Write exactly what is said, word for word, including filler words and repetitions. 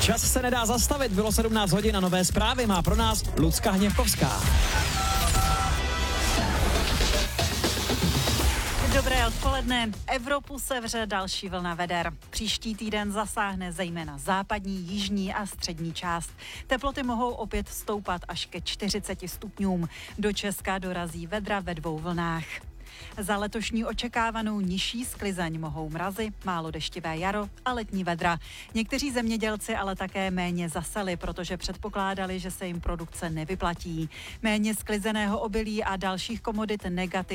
Čas se nedá zastavit, bylo sedmnáct hodin a nové zprávy má pro nás Lucka Hněvkovská. Dobré odpoledne. Evropu sevře další vlna veder. Příští týden zasáhne zejména západní, jižní a střední část. Teploty mohou opět stoupat až ke čtyřiceti stupňům. Do Česka dorazí vedra ve dvou vlnách. Za letošní očekávanou nižší sklizeň mohou mrazy, málo deštivé jaro a letní vedra. Někteří zemědělci ale také méně zaseli, protože předpokládali, že se jim produkce nevyplatí. Méně sklizeného obilí a dalších komodit negativně